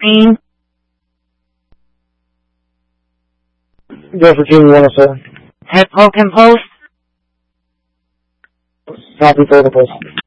Bean. Go for June 107. Head Poke and Post. Copy protocol.